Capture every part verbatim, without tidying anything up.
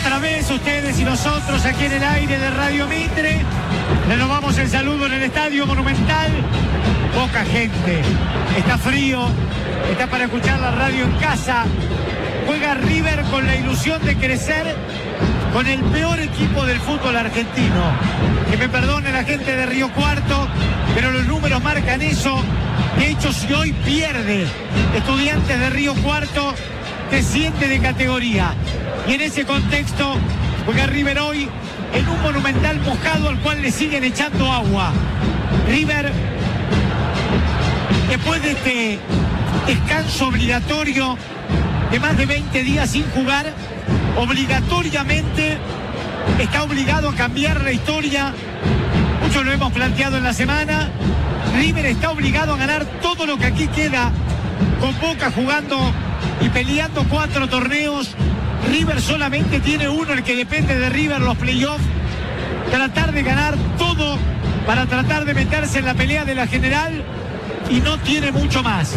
Otra vez ustedes y nosotros aquí en el aire de Radio Mitre. Renovamos el saludo en el Estadio Monumental. Poca gente. Está frío. Está para escuchar la radio en casa. Juega River con la ilusión de crecer con el peor equipo del fútbol argentino. Que me perdone la gente de Río Cuarto, pero los números marcan eso. De hecho, si hoy pierde Estudiantes de Río Cuarto, desciende de categoría. Y en ese contexto juega River hoy en un Monumental mojado al cual le siguen echando agua. River, después de este descanso obligatorio de más de veinte días sin jugar, obligatoriamente está obligado a cambiar la historia. Muchos lo hemos planteado en la semana. River está obligado a ganar todo lo que aquí queda, con Boca jugando y peleando cuatro torneos. River solamente tiene uno, el que depende de River, los playoffs. Tratar de ganar todo para tratar de meterse en la pelea de la general, y no tiene mucho más.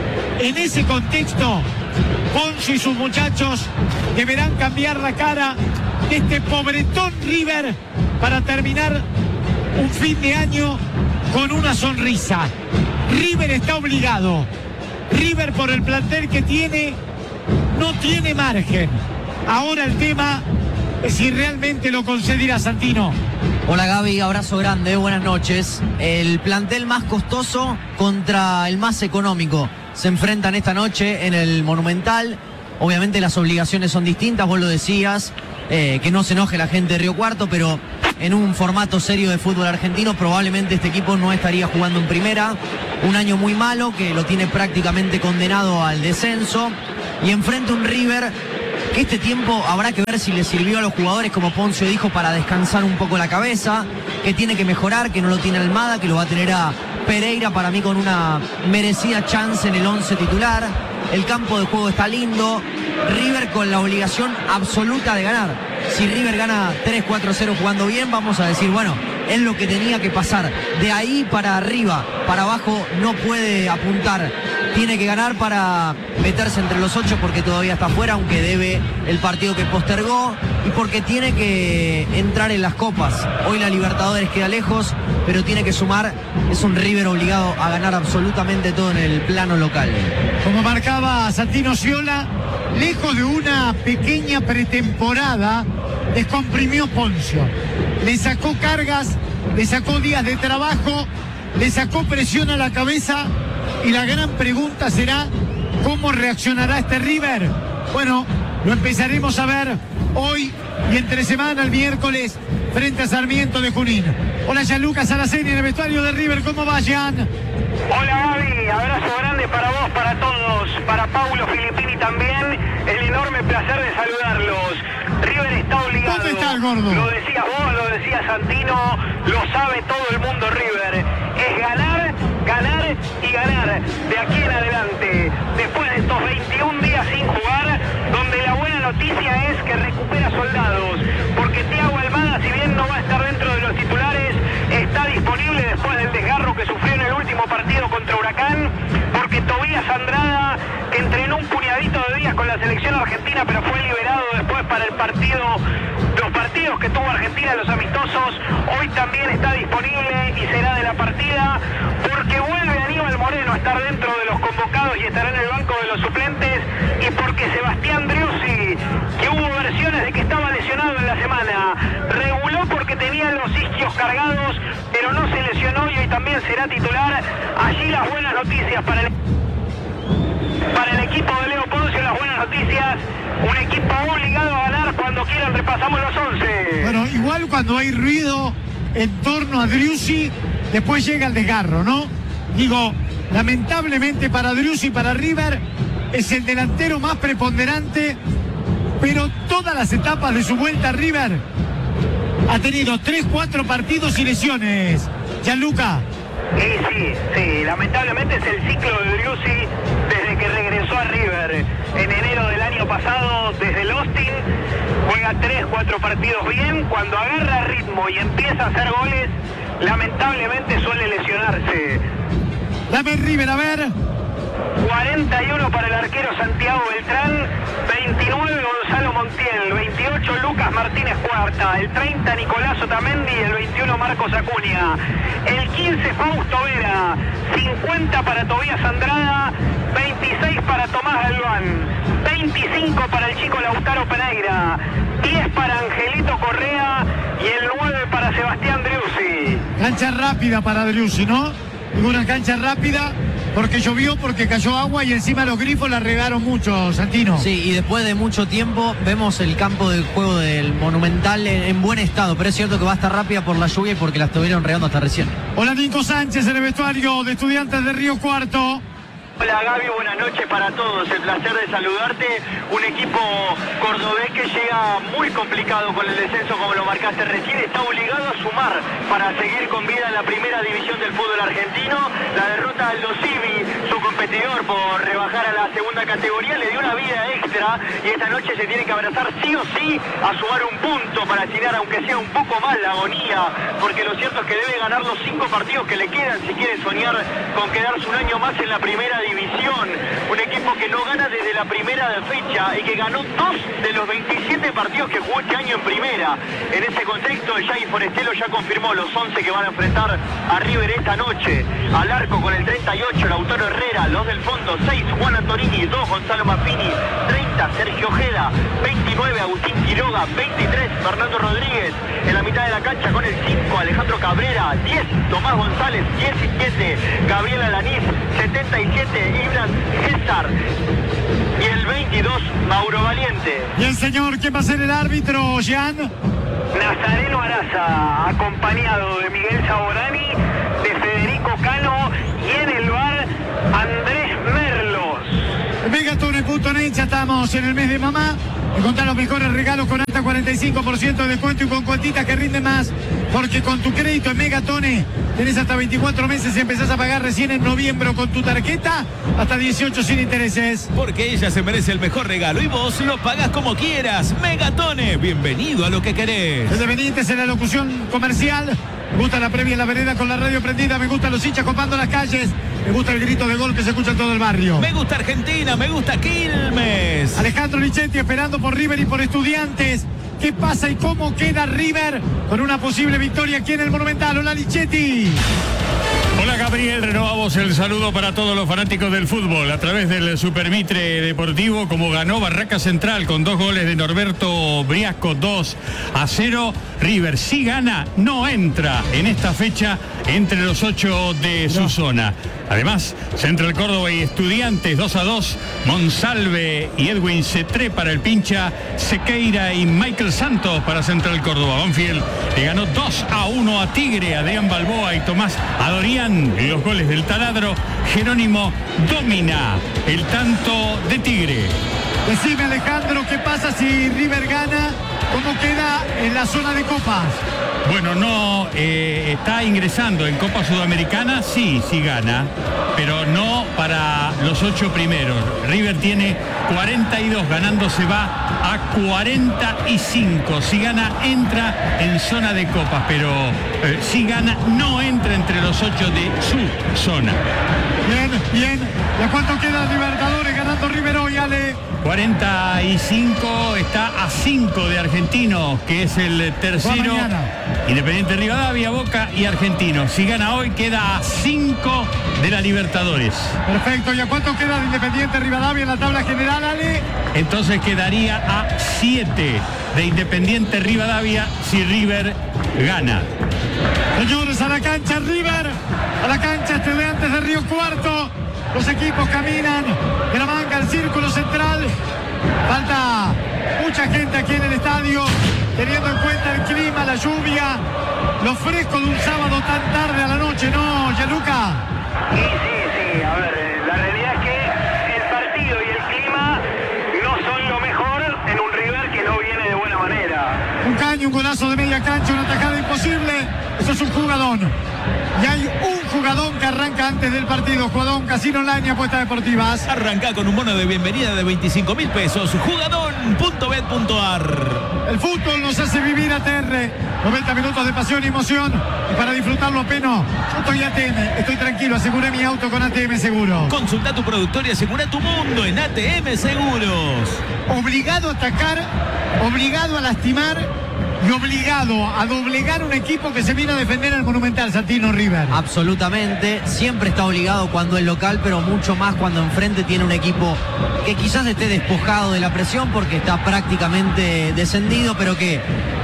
En ese contexto, Poncio y sus muchachos deberán cambiar la cara de este pobretón River para terminar un fin de año con una sonrisa. River está obligado. River, por el plantel que tiene, no tiene margen. Ahora el tema es si realmente lo concederá Santino. Hola Gaby, abrazo grande, buenas noches. El plantel más costoso contra el más económico se enfrentan esta noche en el Monumental. Obviamente las obligaciones son distintas, vos lo decías, eh, que no se enoje la gente de Río Cuarto, pero en un formato serio de fútbol argentino probablemente este equipo no estaría jugando en primera. Un año muy malo que lo tiene prácticamente condenado al descenso, y enfrenta un River que este tiempo habrá que ver si le sirvió a los jugadores, como Poncio dijo, para descansar un poco la cabeza, que tiene que mejorar, que no lo tiene Almada, que lo va a tener a Pereira, para mí con una merecida chance en el once titular. El campo de juego está lindo. River con la obligación absoluta de ganar. Si River gana tres cuatro cero jugando bien, vamos a decir, bueno, es lo que tenía que pasar. De ahí para arriba, para abajo no puede apuntar. Tiene que ganar para meterse entre los ocho, porque todavía está fuera, aunque debe el partido que postergó, y porque tiene que entrar en las copas. Hoy la Libertadores queda lejos, pero tiene que sumar. Es un River obligado a ganar absolutamente todo en el plano local. Como marcaba Santino Sciola, lejos de una pequeña pretemporada, descomprimió Poncio. Le sacó cargas, le sacó días de trabajo, le sacó presión a la cabeza, y la gran pregunta será ¿cómo reaccionará este River? Bueno, lo empezaremos a ver hoy y entre semana, el miércoles, frente a Sarmiento de Junín. Hola, Gianluca Saraceni en el vestuario de River. ¿Cómo va, Gian? Hola, Gaby. Abrazo grande para vos, para todos, para Paulo Filippini también. El enorme placer de saludarlos. River está obligado. ¿Dónde está el gordo? Lo decías vos, lo decía Santino, lo sabe todo el mundo. River es ganar, ganar y ganar de aquí en adelante. Después de estos veintiún días sin jugar, donde la buena noticia es que recupera soldados, porque Thiago Almada, si bien no va a estar dentro de los titulares, está disponible después del desgarro que sufrió en el último partido contra Huracán, porque Tobías Andrada, que entrenó un puñadito de días con la selección argentina, pero fue liberado después para el partido, los partidos que tuvo Argentina, los amistosos, hoy también está disponible y será de la partida, porque vuelve Aníbal Moreno a estar dentro de los convocados y estará en el banco de los suplentes, y porque Sebastián Driussi, que hubo versiones de que estaba lesionado en la semana, reguló porque tenía los isquios cargados, pero no se lesionó y hoy también será titular. Allí las buenas noticias para el, para el equipo de Leo Poncio, las buenas noticias. Un equipo obligado a ganar. Cuando quieran repasamos los once. Bueno, igual cuando hay ruido en torno a Driussi, después llega el desgarro, ¿no? Digo, lamentablemente para Driussi, para River, es el delantero más preponderante, pero todas las etapas de su vuelta a River ha tenido tres, cuatro partidos y lesiones. Gianluca. Sí, sí, sí, lamentablemente es el ciclo de Driussi desde que regresó a River en enero del año pasado, desde el Austin. Juega tres, cuatro partidos bien, cuando agarra ritmo y empieza a hacer goles, lamentablemente suele lesionarse. Dame River, a ver. cuarenta y uno para el arquero Santiago Beltrán, veintinueve Gonzalo Montiel, veintiocho Lucas Martínez Cuarta, el treinta Nicolás Otamendi y el veintiuno Marcos Acuña. El quince Fausto Vera, cincuenta para Tobías Andrada, veintiséis para Tomás Galván, veinticinco para el chico Lautaro Pereira, diez para Angelito Correa y el nueve para Sebastián Driussi. Cancha rápida para Driussi, ¿no? Digo, una cancha rápida porque llovió, porque cayó agua y encima los grifos la regaron mucho, Santino. Sí, y después de mucho tiempo vemos el campo de juego del Monumental en, en buen estado, pero es cierto que va a estar rápida por la lluvia y porque la estuvieron regando hasta recién. Hola, Nico Sánchez en el vestuario de Estudiantes de Río Cuarto. Hola Gaby, buenas noches para todos, el placer de saludarte, un equipo cordobés que llega muy complicado con el descenso como lo marcaste recién, está obligado a sumar para seguir con vida en la primera división del fútbol argentino. La derrota del Aldo Civi, su competidor por rebajar a la segunda categoría, le dio una vida extra y esta noche se tiene que abrazar sí o sí a sumar un punto para estirar aunque sea un poco más la agonía, porque lo cierto es que debe ganar los cinco partidos que le quedan si quiere soñar con quedarse un año más en la primera división. Un equipo que no gana desde la primera fecha y que ganó dos de los veintisiete partidos que jugó este año en primera. En ese contexto, el Yagi Forestelo ya confirmó los once que van a enfrentar a River esta noche. Al arco con el treinta y ocho, Lautaro Herrera, los del fondo, seis, Juan Antonini, dos, Gonzalo Maffini, treinta, Sergio Ojeda, veintinueve, Agustín Quiroga, veintitrés, Fernando Rodríguez, en la mitad de la cancha con el cinco, Alejandro Cabrera, diez, Tomás González, diecisiete, Gabriel Alanís, setenta y siete, Ibran César y el veintidós, Mauro Valiente. Y el señor, ¿quién va a ser el árbitro, Jean? Nazareno Araza, acompañado de Miguel Saborani, de Federico Cano y en el bar Andrés Merlos. Megatone punto net, ya estamos en el mes de mamá. Encontrar los mejores regalos con hasta cuarenta y cinco por ciento de descuento y con cuotitas que rinden más. Porque con tu crédito en Megatone tenés hasta veinticuatro meses y empezás a pagar recién en noviembre con tu tarjeta hasta dieciocho sin intereses. Porque ella se merece el mejor regalo y vos lo pagás como quieras. Megatone, bienvenido a lo que querés. Independientes en la locución comercial. Me gusta la previa en la vereda con la radio prendida. Me gustan los hinchas copando las calles. Me gusta el grito de gol que se escucha en todo el barrio. Me gusta Argentina, me gusta Quilmes. Alejandro Lichetti esperando por River y por Estudiantes. ¿Qué pasa y cómo queda River con una posible victoria aquí en el Monumental? Hola, Lichetti. Hola Gabriel, renovamos el saludo para todos los fanáticos del fútbol a través del Supermitre Deportivo, como ganó Barraca Central con dos goles de Norberto Briasco, dos a cero. River si gana no entra en esta fecha entre los ocho de su no. zona. Además, Central Córdoba y Estudiantes dos a dos, Monsalve y Edwin Cetré para el pincha, Sequeira y Michael Santos para Central Córdoba. Banfield le ganó dos a uno a Tigre, Adrián Balboa y Tomás Adorián. Los goles del taladro, Jerónimo domina el tanto de Tigre. Decime, Alejandro, ¿qué pasa si River gana? ¿Cómo queda en la zona de copas? Bueno, no eh, está ingresando en Copa Sudamericana, sí, sí gana, pero no para los ocho primeros. River tiene cuarenta y dos, ganando se va a cuarenta y cinco. Si gana, entra en zona de copas, pero eh, si gana, no entra entre los ocho de su zona. Bien, bien. ¿Y a cuánto queda Libertadores ganando River hoy, Ale? cuarenta y cinco, está a cinco de Argentinos, que es el tercero. Independiente Rivadavia, Boca y Argentinos. Si gana hoy, queda a cinco de la Libertadores. Perfecto. ¿Y a cuánto queda de Independiente Rivadavia en la tabla general, Ale? Entonces quedaría a siete de Independiente Rivadavia si River gana. Señores, a la cancha River, a la cancha Estudiantes de Río Cuarto. Los equipos caminan de la manga al círculo central. Falta mucha gente aquí en el estadio, teniendo en cuenta el clima, la lluvia, lo fresco de un sábado tan tarde a la noche, ¿no, Gianluca? Sí, sí, sí. A ver, la realidad es que el partido y el clima no son lo mejor en un River que no viene de buena manera. Un caño, un golazo de media cancha, una tajada imposible. Eso es un jugadón. Y hay un jugadón que arranca antes del partido. Jugadón, Casino Online y apuestas deportivas. Arranca con un bono de bienvenida de veinticinco mil pesos. Jugadón punto bet punto ar. El fútbol nos hace vivir A T R. noventa minutos de pasión y emoción. Y para disfrutarlo apenas, yo estoy A T M. Estoy tranquilo, aseguré mi auto con A T M Seguro. Consulta tu productor y asegura tu mundo en A T M Seguros. Obligado a atacar, obligado a lastimar y obligado a doblegar un equipo que se vino a defender al Monumental, Santino River. Absolutamente, siempre está obligado cuando es local, pero mucho más cuando enfrente tiene un equipo que quizás esté despojado de la presión porque está prácticamente descendido, pero que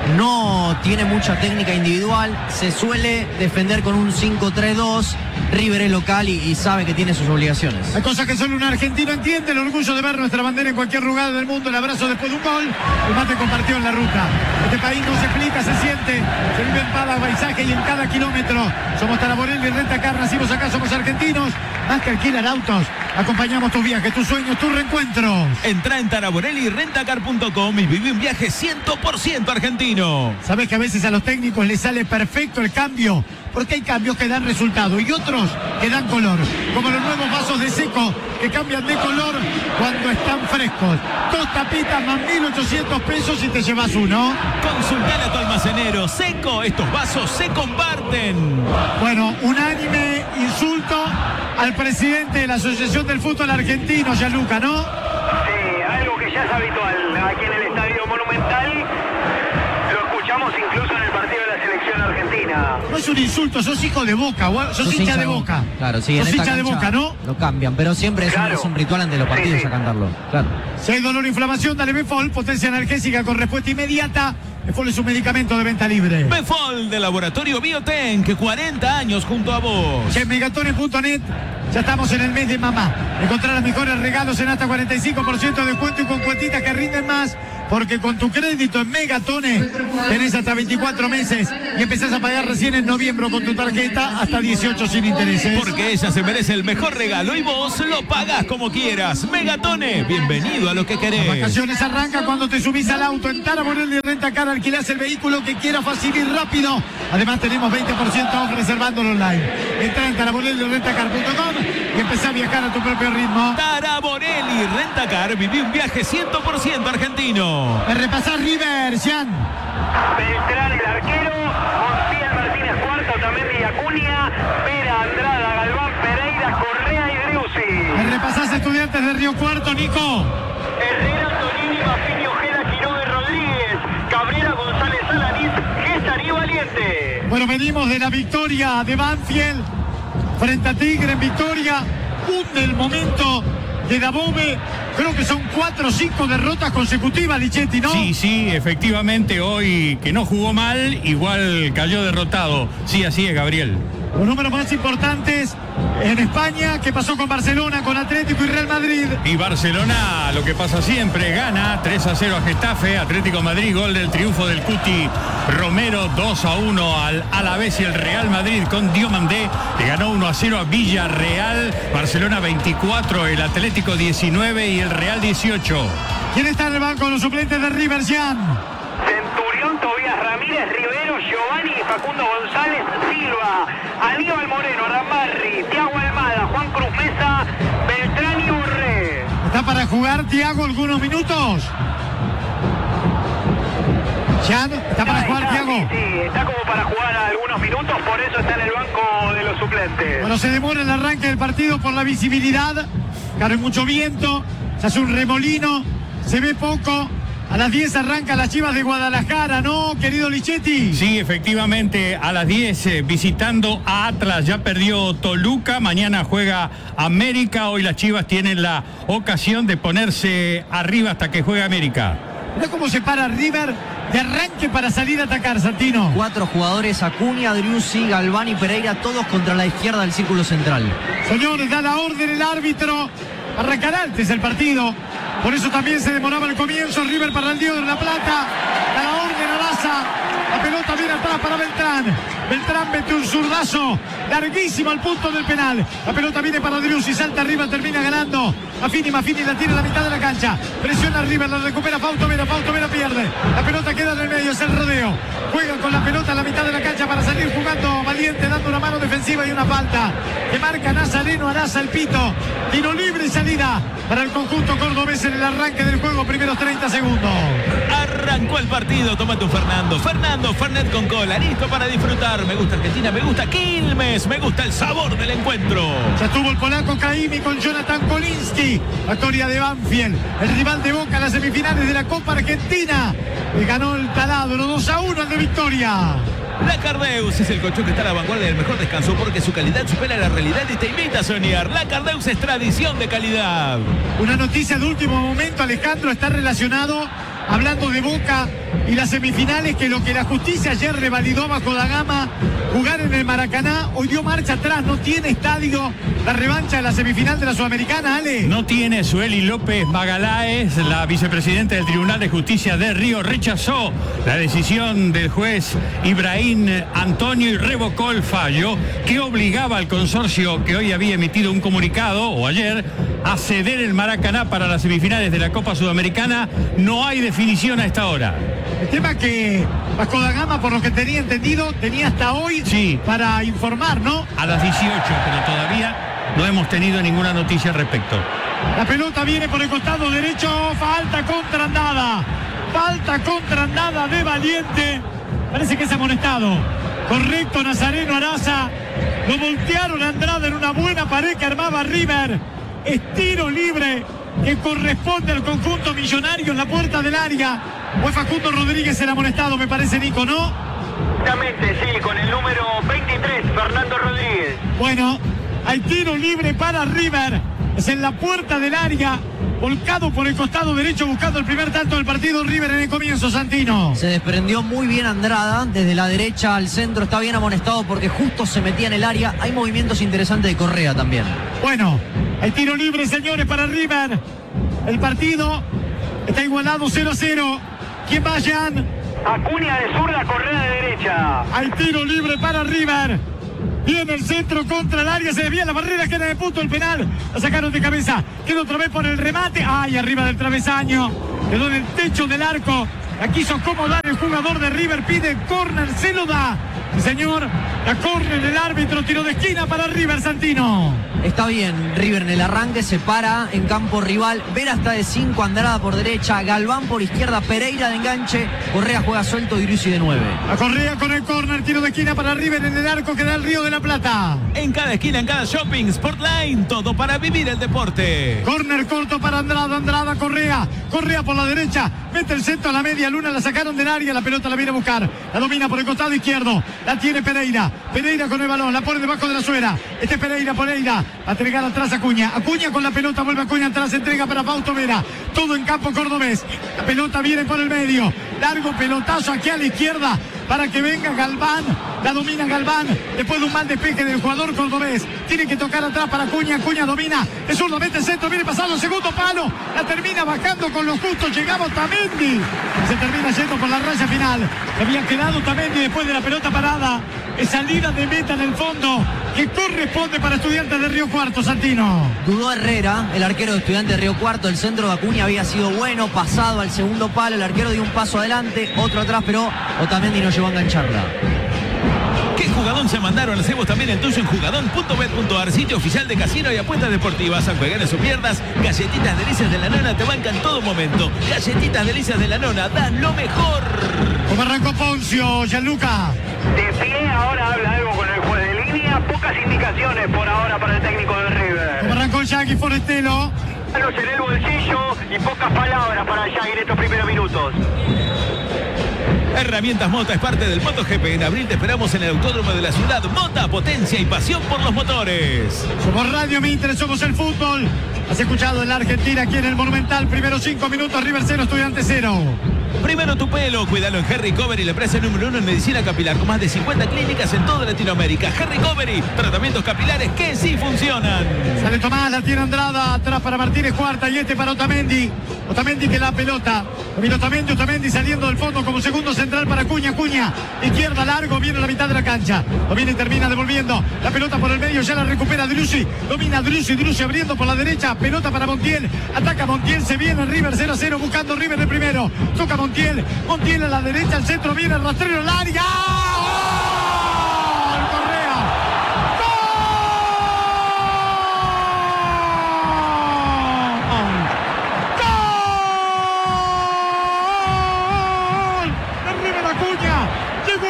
no tiene mucha técnica individual, se suele defender con un cinco tres dos. River es local y, y sabe que tiene sus obligaciones. Hay cosas que solo un argentino entiende, el orgullo de ver nuestra bandera en cualquier lugar del mundo, el abrazo después de un gol, el mate compartido en la ruta. Este país no se explica, se siente, se vive en cada paisaje y en cada kilómetro. Somos Taraborelli, Rentacar, nacimos acá, somos argentinos, más que alquilar autos, acompañamos tus viajes, tus sueños, tus reencuentros. Entra en taraborelli rentacar punto com y vive un viaje cien por ciento argentino. Sabes que a veces a los técnicos les sale perfecto el cambio, porque hay cambios que dan resultado y otros que dan color, como los nuevos vasos de Seco que cambian de color cuando están frescos. Dos tapitas más mil ochocientos pesos y te llevas uno. Consultale a tu almacenero. Seco, estos vasos se comparten. Bueno, unánime insulto al presidente de la Asociación del Fútbol Argentino, Gianluca, ¿no? Sí, algo que ya es habitual aquí en el Estadio Monumental. Lo escuchamos incluso en el partido de la selección argentina. No es un insulto, sos hijo de Boca, sos, sos hincha de Boca. Claro, sí, sos en esta hincha de Boca, ¿no? Lo cambian, pero siempre es, Claro. un, es un ritual ante los partidos Sí, sí. a cantarlo. Claro. Si hay dolor o inflamación, dale Befol, potencia analgésica con respuesta inmediata. Befol es un medicamento de venta libre. Befol de Laboratorio Biotenk, cuarenta años junto a vos. En megatones punto net ya estamos en el mes de mamá. Encontrar los mejores regalos en hasta cuarenta y cinco por ciento de descuento y con cuentitas que rinden más. Porque con tu crédito en Megatones tenés hasta veinticuatro meses y empezás a pagar recién en noviembre con tu tarjeta hasta dieciocho sin intereses. Porque ella se merece el mejor regalo y vos lo pagás como quieras. Megatones, bienvenido a lo que Las querés. vacaciones arrancan cuando te subís al auto. En Taraborelli Rentacar alquilás el vehículo que quieras fácil y rápido. Además tenemos veinte por ciento off reservándolo online. Entra en taraborelli rentacar punto com y empezá a viajar a tu propio ritmo. Taraborelli Rentacar, viví un viaje cien por ciento argentino. Me repasás River, Jean. Beltrán el arquero, Montiel Martínez Cuarto, también de Acuña, Vera, Andrada, Galván, Pereira, Correa y Driussi. Me repasás Estudiantes de Río Cuarto, Nico. Herrera, Tonini, Maffini, Ojeda, Quiroga y Rodríguez, Cabrera, González, Alanís, Gesar y Valiente. Bueno, venimos de la victoria de Banfield frente a Tigre en victoria. Hunde el momento de Dabove. Creo que son cuatro o cinco derrotas consecutivas, Lichetti, ¿no? Sí, sí, efectivamente, hoy que no jugó mal, igual cayó derrotado. Sí, así es, Gabriel. Los números más importantes en España, que pasó con Barcelona, con Atlético y Real Madrid. Y Barcelona, lo que pasa siempre, gana tres a cero a Getafe, Atlético Madrid, gol del triunfo del Cuti Romero, dos a uno al Alavés y el Real Madrid con Diomandé, que ganó uno a cero a Villarreal, Barcelona veinticuatro, el Atlético diecinueve y el Real dieciocho. ¿Quién está en el banco? Los suplentes de River, Jean. Centurión, Tobías Ramírez, Rivero, Giovanni, Facundo González, Silva, Aníbal Moreno, Rambarri, Tiago Almada, Juan Cruz Mesa, Beltrán y Borré. ¿Está para jugar Thiago algunos minutos? Jean, ¿está para jugar está, Thiago? Sí, sí, está como para jugar algunos minutos, por eso está en el banco de los suplentes. Bueno, se demora el arranque del partido por la visibilidad. Claro, hay mucho viento, se hace un remolino, se ve poco. A las diez arranca las Chivas de Guadalajara, ¿no, querido Lichetti? Sí, efectivamente, a las diez eh, visitando a Atlas, ya perdió Toluca, mañana juega América, hoy las Chivas tienen la ocasión de ponerse arriba hasta que juegue América. Mirá cómo se para River de arranque para salir a atacar, Santino. Cuatro jugadores, Acuña, Driussi, Galván y Pereira, todos contra la izquierda del círculo central. Señores, da la orden el árbitro. Arrancará antes el partido. Por eso también se demoraba el comienzo. River para el Río de la Plata. Da la orden a Daza. La pelota viene atrás para Beltrán. Beltrán mete un zurdazo larguísimo al punto del penal. La pelota viene para Driussi. Salta arriba, termina ganando. Maffini, Maffini la tira a la mitad de la cancha. Presiona a River, la recupera Fausto Vera. Fausto Vera pierde. La pelota queda en el medio, es el rodeo. Juegan con la pelota a la mitad de la cancha para salir salir jugando Valiente, dando una mano defensiva y una falta que marca Nazareno Araza el pito. Tiro libre y salida para el conjunto cordobés en el arranque del juego, primeros treinta segundos. Arrancó el partido, tómate un Fernando. Fernando, Fernet con cola, listo para disfrutar. Me gusta Argentina, me gusta Quilmes, me gusta el sabor del encuentro. Ya estuvo el polaco Caimi con Jonathan Koliński, la historia de Banfield, el rival de Boca en las semifinales de la Copa Argentina. Le ganó el taladro dos a uno al de Victoria. La Cardeus es el colchón que está a la vanguardia del mejor descanso porque su calidad supera la realidad y te invita a soñar. La Cardeus es tradición de calidad. Una noticia de último momento, Alejandro, está relacionado, hablando de Boca y las semifinales, que lo que la justicia ayer revalidó bajo la gama, jugar en el Maracaná, hoy dio marcha atrás, no tiene estadio la revancha de la semifinal de la Sudamericana, Ale. No tiene. Sueli López Magaláes, la vicepresidenta del Tribunal de Justicia de Río, rechazó la decisión del juez Ibrahim Antonio y revocó el fallo que obligaba al consorcio, que hoy había emitido un comunicado, o ayer, a ceder el Maracaná para las semifinales de la Copa Sudamericana. No hay definición a esta hora. El tema que Vasco da Gama, por lo que tenía entendido, tenía hasta hoy sí. para informar, ¿no? A las dieciocho, pero todavía no hemos tenido ninguna noticia al respecto. La pelota viene por el costado derecho, falta contra Andada. Falta contra Andada de Valiente. Parece que es amonestado. Correcto, Nazareno Araza. Lo voltearon a Andrada en una buena pared que armaba River. Es tiro libre que corresponde al conjunto millonario en la puerta del área. Fue Facundo Rodríguez el amonestado, me parece, Nico, ¿no? Exactamente, sí, con el número veintitrés, Fernando Rodríguez. Bueno, hay tiro libre para River. Es en la puerta del área, volcado por el costado derecho, buscando el primer tanto del partido. River en el comienzo, Santino. Se desprendió muy bien Andrada, desde la derecha al centro, está bien amonestado porque justo se metía en el área. Hay movimientos interesantes de Correa también. Bueno, hay tiro libre, señores, para River. El partido está igualado cero a cero. ¿Quién vayan? Acuña de zurda, Correa de derecha. Hay tiro libre para River. Viene el centro contra el área, se desvía la barrera, queda de punto el penal. La sacaron de cabeza, queda otra vez por el remate. Ay, arriba del travesaño, quedó en el techo del arco. La quiso acomodar el jugador de River, pide córner, se lo da. Sí, señor, la córner del árbitro, tiro de esquina para River, Santino. Está bien, River en el arranque se para en campo rival. Vera está de cinco, Andrada por derecha, Galván por izquierda, Pereira de enganche, Correa juega suelto y Driussi de nueve. A Correa con el córner, tiro de esquina para River en el arco que da el Río de la Plata. En cada esquina, en cada shopping, Sportline, todo para vivir el deporte. Córner corto para Andrada, Andrada, Correa, Correa por la derecha, mete el centro a la media luna, la sacaron del área, la pelota la viene a buscar, la domina por el costado izquierdo, la tiene Pereira, Pereira con el balón, la pone debajo de la suela, este es Pereira, Pereira, a entregar atrás a Acuña, Acuña con la pelota, vuelve Acuña atrás, entrega para Fausto Vera, todo en campo cordobés, la pelota viene por el medio, largo pelotazo aquí a la izquierda, para que venga Galván, la domina Galván, después de un mal despeje del jugador cordobés, tiene que tocar atrás para Acuña, Acuña domina, es zurdo, mete el centro, viene pasando, segundo palo, la termina bajando con los justos, llegamos Tamendi, se termina yendo por la raya final, había quedado Tamendi después de la pelota parada, es salida de meta en el fondo, que corresponde para Estudiantes de Río Cuarto, Santino. Dudó Herrera, el arquero de Estudiantes de Río Cuarto, el centro de Acuña había sido bueno, pasado al segundo palo, el arquero dio un paso adelante, otro atrás, pero Otamendi no llegó a engancharla. ¿Qué jugadón se mandaron? Hacemos también el tuyo en jugadón punto bet punto ar, sitio oficial de casino y apuestas deportivas. Al juegar o pierdas, Galletitas Delicias de la Nona te bancan en todo momento. Galletitas Delicias de la Nona dan lo mejor. Como arrancó Poncio, Gianluca. De pie, ahora habla algo con el juez de línea. Pocas indicaciones por ahora para el técnico de River. Como arrancó Jackie Forestelo. Manos en el bolsillo y pocas palabras para Jagger en estos primeros minutos. Herramientas Mota es parte del MotoGP. En abril te esperamos en el Autódromo de la Ciudad. Mota, potencia y pasión por los motores. Somos Radio Mitre, somos el fútbol. Has escuchado en la Argentina, aquí en el Monumental. Primeros cinco minutos, River cero, Estudiantes cero. Primero tu pelo, cuídalo en Harry Covery, la empresa número uno en medicina capilar, con más de cincuenta clínicas en toda Latinoamérica. Harry Covery, tratamientos capilares que sí funcionan. Sale Tomás, la tiene Andrada, atrás para Martínez Cuarta y este para Otamendi. Otamendi que la pelota. Viene Otamendi, Otamendi saliendo del fondo como segundo central para Acuña, Acuña. Izquierda largo, viene a la mitad de la cancha. Lo viene y termina devolviendo. La pelota por el medio, ya la recupera Driussi. Domina Driussi, Driussi abriendo por la derecha. Pelota para Montiel. Ataca Montiel, se viene River cero a cero buscando River de primero. Toca Montiel, Montiel a la derecha, al centro, viene el rastrero al área. ¡Oh!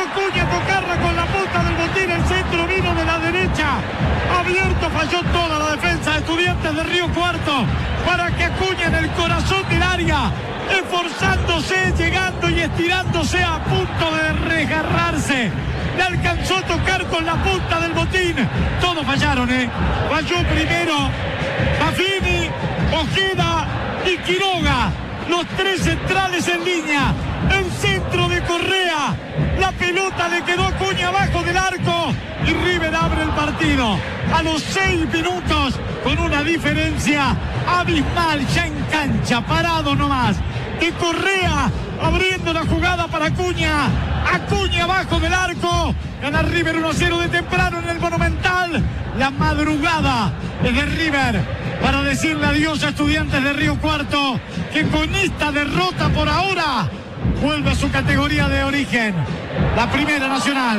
Acuña a tocarla con la punta del botín. El centro vino de la derecha. Abierto, falló toda la defensa de Estudiantes de Río Cuarto. Para que Acuña en el corazón del área, esforzándose, llegando y estirándose a punto de regarrarse. Le alcanzó a tocar con la punta del botín. Todos fallaron, ¿eh? Falló primero Baffini, Ojeda y Quiroga. Los tres centrales en línea. El centro de Correa. La pelota le quedó a Acuña abajo del arco. Y River abre el partido. A los seis minutos, con una diferencia abismal, ya en cancha, parado nomás. De Correa, abriendo la jugada para Acuña. Acuña abajo del arco. Gana River uno a cero de temprano en el Monumental. La madrugada es de River para decirle adiós a Estudiantes de Río Cuarto, que con esta derrota por ahora vuelve a su categoría de origen, la Primera Nacional.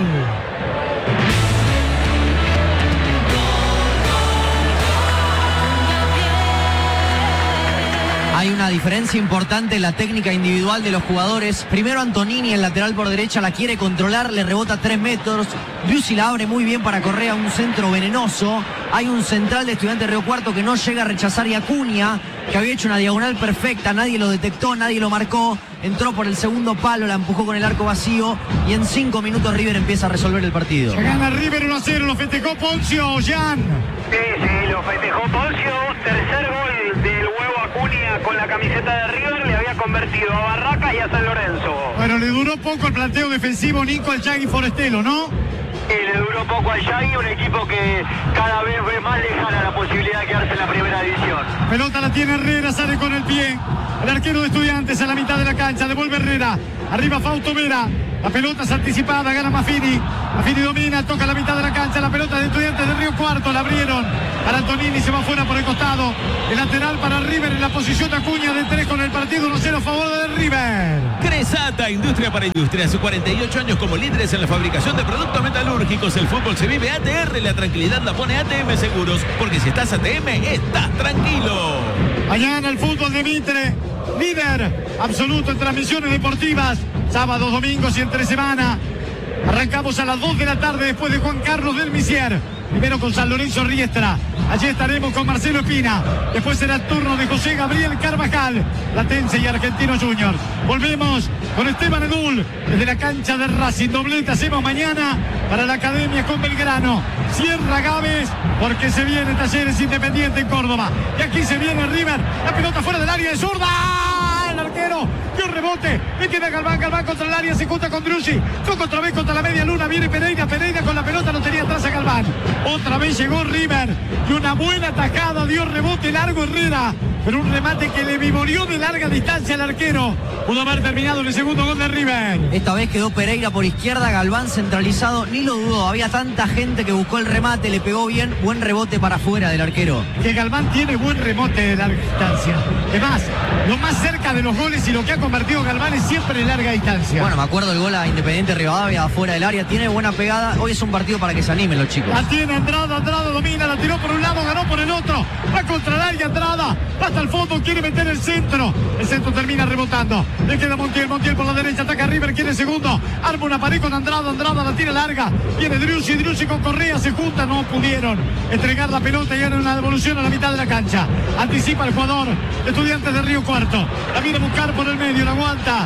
Hay una diferencia importante en la técnica individual de los jugadores. Primero Antonini, el lateral por derecha, la quiere controlar, le rebota tres metros. Driussi la abre muy bien para Correa, un centro venenoso. Hay un central de Estudiantes de Río Cuarto que no llega a rechazar, y Acuña, que había hecho una diagonal perfecta, nadie lo detectó, nadie lo marcó. Entró por el segundo palo, la empujó con el arco vacío y en cinco minutos River empieza a resolver el partido. Se gana River uno a cero, lo festejó Poncio, Jan. Sí, sí, lo festejó Poncio. Tercer gol del huevo Acuña con la camiseta de River. Le había convertido a Barracas y a San Lorenzo. Bueno, le duró poco el planteo defensivo, Nico, al Yagui Forestelo, ¿no? Y le duró poco al Yagui, un equipo que cada vez ve más lejana la posibilidad de quedarse en la primera división. Pelota la tiene Herrera, sale con el pie. El arquero de Estudiantes a la mitad de la cancha, devuelve Herrera. Arriba Fausto Vera. La pelota es anticipada, gana Maffini. Maffini domina, toca la mitad de la cancha. La pelota de Estudiantes de Río Cuarto, la abrieron para Antonini, se va fuera por el costado. El lateral para River en la posición de Acuña de tres con el partido uno cero a favor de River. Cresata, industria para industria. Hace cuarenta y ocho años como líderes en la fabricación de productos metalúrgicos. El fútbol se vive A T R, la tranquilidad la pone A T M Seguros. Porque si estás A T M, estás tranquilo. Mañana el fútbol de Mitre, líder absoluto en transmisiones deportivas. Sábados, domingos y entre semana. Arrancamos a las dos de la tarde después de Juan Carlos del Misier. Primero con San Lorenzo Riestra. Allí estaremos con Marcelo Espina. Después será el turno de José Gabriel Carvajal, Latense y Argentino Juniors. Volvemos con Esteban Edul desde la cancha de Racing. Doblete hacemos mañana para la Academia con Belgrano. Cierra Gávez porque se viene Talleres Independiente en Córdoba. Y aquí se viene River. La pelota fuera del área de zurda. El arquero dio rebote. Le queda Galván. Galván contra el área. Se junta con Driussi. Toca otra vez contra la media luna. Viene Pereira. Pereira con la pelota. Lo tenía atrás a Galván. Otra vez llegó River. Y una buena tajada. Dio rebote largo Herrera. Pero un remate que le vivoreó de larga distancia al arquero. Pudo haber terminado en el segundo gol de River. Esta vez quedó Pereira por izquierda, Galván centralizado. Ni lo dudó. Había tanta gente que buscó el remate. Le pegó bien. Buen rebote para afuera del arquero. Que Galván tiene buen remote de larga distancia. Además, lo más cerca de los goles y lo que ha convertido Galván es siempre en larga distancia. Bueno, me acuerdo el gol a Independiente Rivadavia afuera del área. Tiene buena pegada. Hoy es un partido para que se animen los chicos. La tiene Andrada. Andrada domina. La tiró por un lado, ganó por el otro. Va contra el área Andrada. Va hasta el fondo. Quiere meter el centro. El centro termina rebotando. Le queda Montiel. Montiel por la derecha. Ataca River. Quiere segundo. Arma una pared con Andrada. Andrada la tira larga. Viene Driussi. Driussi con Correa. Se juntan. No pudieron entregar la pelota y ganan una devolución a la mitad de la cancha. Anticipa el jugador. Estudiantes de Río Cuarto. La viene a buscar por el medio. La aguanta.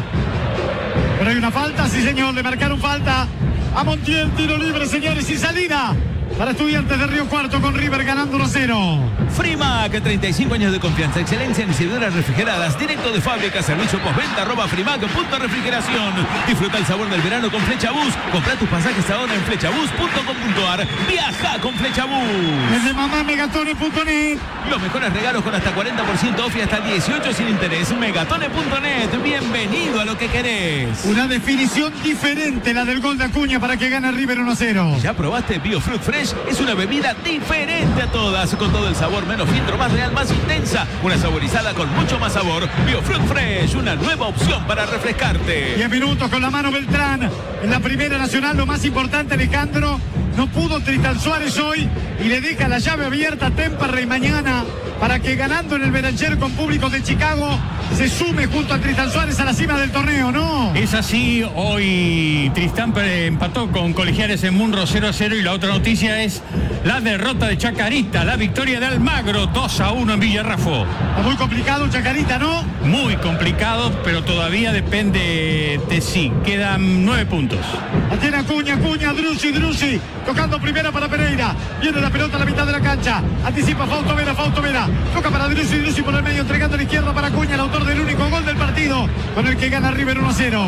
Pero hay una falta. Sí, señor. Le marcaron falta a Montiel. Tiro libre, señores. Y salida para Estudiantes de Río Cuarto con River ganando uno a cero. Frimac, treinta y cinco años de confianza, excelencia en distribuidoras refrigeradas, directo de fábrica, servicio postventa, arroba Frimac, punto refrigeración. Disfruta el sabor del verano con Flechabús. Compra tus pasajes ahora en flechabús punto com punto ar. Viaja con Flechabús. Desde mamá megatone punto net. Los mejores regalos con hasta cuarenta por ciento off y hasta dieciocho sin interés. megatone punto net. Bienvenido a lo que querés. Una definición diferente, la del gol de Acuña para que gane River uno a cero. ¿Ya probaste BioFruit Fresh? Es una bebida diferente a todas, con todo el sabor, menos filtro, más real, más intensa. Una saborizada con mucho más sabor. BioFruit Fresh, una nueva opción para refrescarte. diez minutos con la mano Beltrán. En la Primera Nacional, lo más importante, Alejandro, no pudo Tristan Suárez hoy y le deja la llave abierta a Temperley mañana para que ganando en el Beranger con público de Chicago se sume junto a Tristán Suárez a la cima del torneo, ¿no? Es así, hoy Tristán empató con Colegiales en Munro cero a cero y la otra noticia es la derrota de Chacarita, la victoria de Almagro dos a uno en Villarrafo. Está muy complicado Chacarita, ¿no? Muy complicado, pero todavía depende de sí. Quedan nueve puntos. La tiene Acuña, Acuña, Drusi, Drusi, tocando primera para Pereira. Viene la pelota a la mitad de la cancha. Anticipa Fausto Vera, Fausto Vera. Toca para Drusi, Drusi por el medio, entregando a la izquierda para Acuña, el autor del único gol del partido, con el que gana River uno a cero.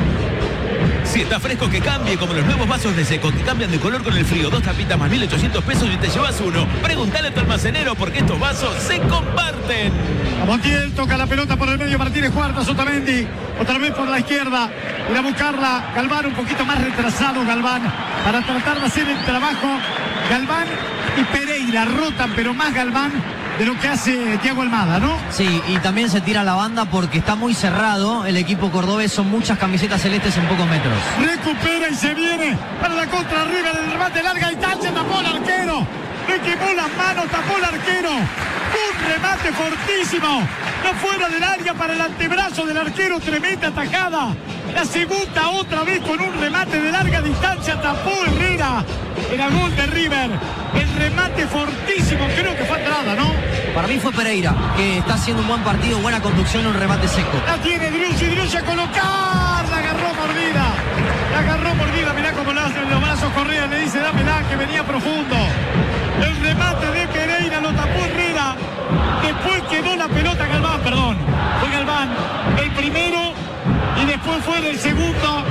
Si está fresco, que cambie, como los nuevos vasos de Seco que cambian de color con el frío. Dos tapitas más mil ochocientos pesos y te llevas uno. Pregúntale a tu almacenero porque estos vasos se comparten. A Montiel toca la pelota por el medio, Martínez Cuarta, Sotamendi, otra vez por la izquierda, ir a buscarla, Galván un poquito más retrasado, Galván, para tratar de hacer el trabajo. Galván y Pereira rotan, pero más Galván de lo que hace Thiago Almada, ¿no? Sí, y también se tira la banda porque está muy cerrado el equipo cordobés, son muchas camisetas celestes en pocos metros. Recupera y se viene para la contra River, el remate larga distancia, tapó el arquero, le quemó las manos, tapó el arquero, un remate fortísimo, no fuera del área para el antebrazo del arquero, tremenda tajada, la segunda otra vez con un remate de larga distancia, tapó Herrera, era gol de River, el remate fortísimo, creo que fue entrada, ¿no? Para mí fue Pereira, que está haciendo un buen partido, buena conducción, un remate seco. La tiene Drusi, Drusi a colocar, la agarró mordida, la agarró mordida, mirá cómo le hacen los brazos Correa, le dice dámela que venía profundo. El remate de Pereira lo tapó Herrera, después quedó la pelota Galván, perdón, fue Galván el primero y después fue el segundo.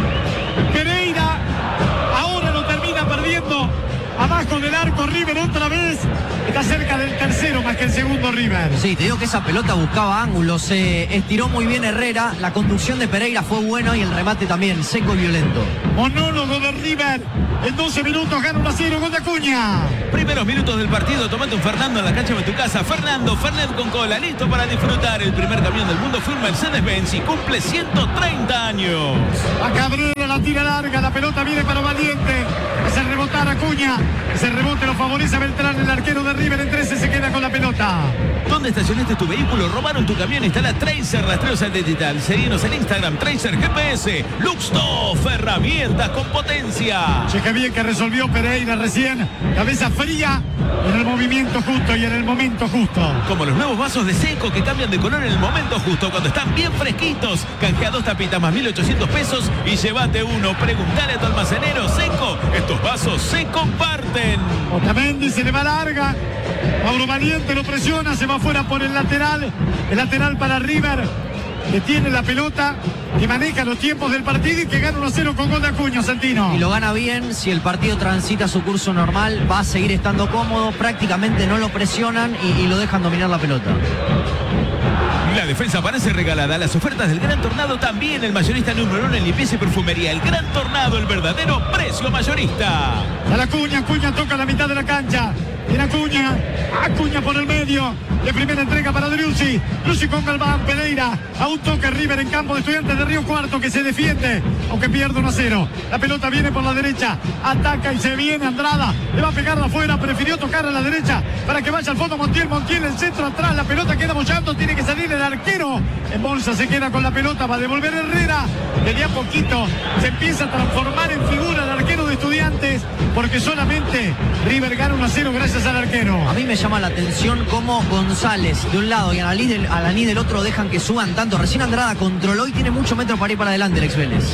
Pereira ahora lo termina perdiendo. Abajo del arco River otra vez. Está cerca del tercero más que el segundo River. Sí, te digo que esa pelota buscaba ángulos. Se estiró muy bien Herrera. La conducción de Pereira fue buena y el remate también, seco y violento. Monólogo de River. En doce minutos gana uno a cero, gol de Acuña. Primeros minutos del partido, tomate un Fernando en la cancha de tu casa. Fernando, Fernet con cola, listo para disfrutar. El primer camión del mundo fue un Mercedes-Benz y cumple ciento treinta años. A Cabrera la tira larga, la pelota viene para Valiente. Es el rebotar Acuña. Ese rebote lo favorece a Beltrán, el arquero de River en trece se queda con la pelota. ¿Dónde estacionaste tu vehículo? ¿Robaron tu camión? Instala Tracer Rastreo Satelital. Seguinos en Instagram, Tracer G P S. Luxtoff, herramientas con potencia. Cheque bien que resolvió Pereira recién. Cabeza fría en el movimiento justo y en el momento justo. Como los nuevos vasos de Seco que cambian de color en el momento justo cuando están bien fresquitos. Canjea dos tapitas más mil ochocientos pesos y llévate uno. Preguntale a tu almacenero Seco. Estos vasos se comparten. Otamendi se le va larga. Mauro Valiente lo presiona, se va fuera por el lateral. El lateral para River, que tiene la pelota, que maneja los tiempos del partido y que gana uno a cero con gol de Acuña, Santino. Y lo gana bien, si el partido transita su curso normal, va a seguir estando cómodo, prácticamente no lo presionan y, y lo dejan dominar la pelota. La defensa parece regalada. Las ofertas del Gran Tornado también. El mayorista número uno en limpieza y perfumería. El Gran Tornado, el verdadero precio mayorista. A la Acuña, Acuña toca la mitad de la cancha. Tiene Acuña, Acuña por el medio. De primera entrega para Drusi. Drusi con Galván, Pereira. A un toque River en campo de Estudiantes de Río Cuarto que se defiende, aunque pierde uno a cero. La pelota viene por la derecha. Ataca y se viene Andrada. Le va a pegar de afuera. Prefirió tocar a la derecha para que vaya al fondo Montiel. Montiel, el centro atrás. La pelota queda bollando. Tiene que salir el arquero. En bolsa se queda con la pelota. Va a devolver Herrera. De día a poquito se empieza a transformar en figura el arquero de Estudiantes. Porque solamente River gana uno a cero gracias al arquero. A mí me llama la atención cómo González de un lado y Alaní del, Alaní del otro dejan que suban tanto. Recién Andrada controló y tiene mucho metro para ir para adelante el ex Vélez.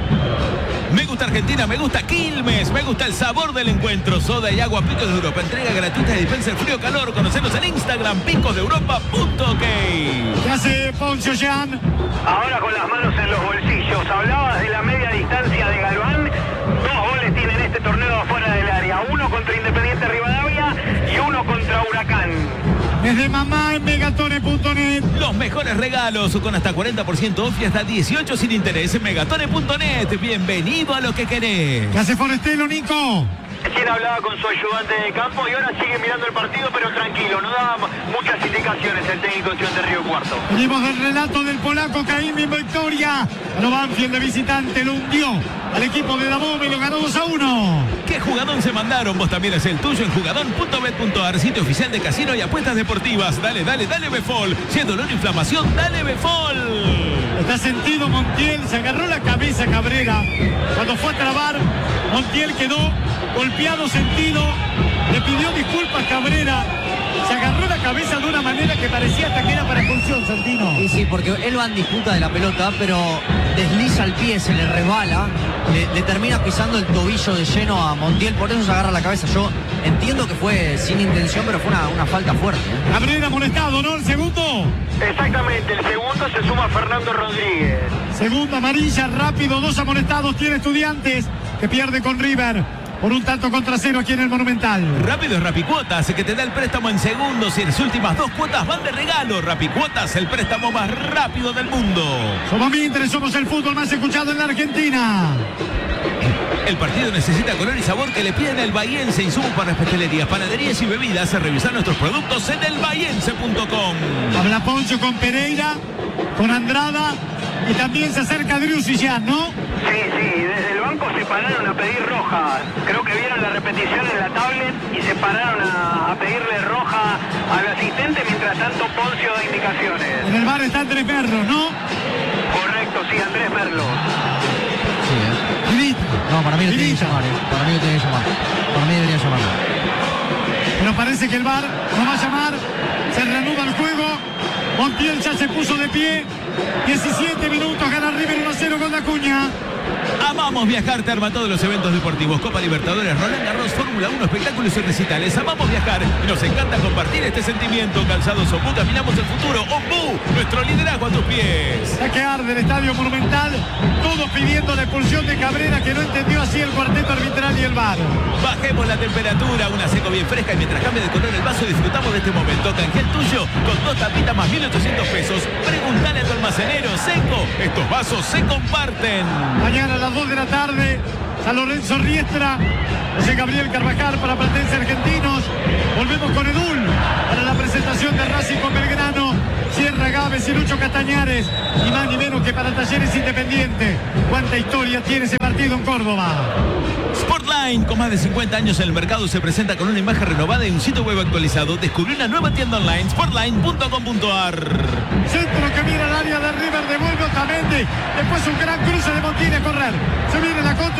Me gusta Argentina, me gusta Quilmes, me gusta el sabor del encuentro. Soda y agua Picos de Europa. Entrega gratuita de dispenser frío calor. Conocenos en Instagram, picos de europa punto ok. ¿Qué hace Poncio Jean? Ahora con las manos en los bolsillos. Hablabas de la media distancia de Galván. Dos goles tiene en este torneo afuera del área. Uno contra Independiente Rivadavia y uno contra Huracán. Desde mamá en megatone punto net. Los mejores regalos con hasta cuarenta por ciento off y hasta dieciocho sin interés en megatone punto net. Bienvenido a lo que querés. ¿Qué hace Forestelo, Nico? Recién hablaba con su ayudante de campo y ahora sigue mirando el partido, pero tranquilo, no da muchas indicaciones el técnico de Río Cuarto. Venimos del relato del polaco Caín en victoria. Pero Banfield de visitante lo hundió al equipo de Damome y lo ganó dos a uno. ¿Qué jugadón se mandaron? Vos también es el tuyo en jugadón punto bet punto ar, sitio oficial de casino y apuestas deportivas. Dale, dale, dale Befol. Si es dolor o inflamación, dale Befol. Está sentido Montiel, se agarró la cabeza Cabrera. Cuando fue a trabar, Montiel quedó golpeado, sentido. Le pidió disculpas Cabrera. Se agarró la cabeza de una manera que parecía hasta que era para expulsión, Santino. Y sí, porque él va en disputa de la pelota, pero desliza el pie, se le resbala, le, le termina pisando el tobillo de lleno a Montiel, por eso se agarra la cabeza. Yo entiendo que fue sin intención, pero fue una, una falta fuerte, ¿eh? Cabrera molestado, ¿no? El segundo. Exactamente, el segundo se suma Fernando Rodríguez. Segunda amarilla, rápido, dos amonestados tiene Estudiantes, que pierde con River por un tanto contra cero aquí en el Monumental. Rápido es Rapicuotas, que te da el préstamo en segundos y las últimas dos cuotas van de regalo. Rapicuotas, el préstamo más rápido del mundo. Somos Mitre, somos el fútbol más escuchado en la Argentina. El partido necesita color y sabor que le piden el Bahiense. Insumos para pastelerías, panaderías y bebidas. Revisar nuestros productos en el bahiense punto com. Habla Poncho con Pereira, con Andrada y también se acerca Driussi ya, ¿no? Sí, sí, desde el banco se pararon a pedir roja. Creo que vieron la repetición en la tablet y se pararon a, a pedirle roja al asistente. Mientras tanto, Poncio da indicaciones. En el bar está Andrés Merlo, ¿no? Correcto, sí, Andrés Merlo. Sí, ¿eh? Grita. No, para mí lo tiene que Grita. llamar, ¿eh? Para mí lo tiene que llamar. Para mí debería llamarlo. Pero parece que el bar no va a llamar. Se reanuda el juego. Montiel ya se puso de pie. diecisiete minutos, gana River uno a cero con Acuña. Amamos viajar, te arma todos los eventos deportivos. Copa Libertadores, Roland Garros, Fórmula uno, espectáculos y recitales. Amamos viajar y nos encanta compartir este sentimiento. Calzados Ombú, caminamos el futuro. Ombú, nuestro liderazgo a tus pies. Ya que arde el Estadio Monumental. Todos pidiendo la expulsión de Cabrera, que no entendió así el cuarteto arbitral y el bar. Bajemos la temperatura, una seco bien fresca y mientras cambia de color el vaso disfrutamos de este momento. Canje el tuyo con dos tapitas más mil ochocientos pesos. Preguntale a tu almacenero. Seco, estos vasos se comparten. Mañana a las dos de la tarde, San Lorenzo Riestra, José Gabriel Carvajal para Platense Argentinos. Volvemos con Edul para la presentación de Racing con Belgrano, Sierra Gávez y Lucho Castañares. Y más ni menos que para Talleres Independiente. ¿Cuánta historia tiene ese partido en Córdoba? Sportline, con más de cincuenta años en el mercado, se presenta con una imagen renovada y un sitio web actualizado. Descubrí una nueva tienda online, sportline punto com punto ar. Centro que mira al área de River, devuelve Otamendi. Después un gran cruce de Montiel a correr. Se viene la contra.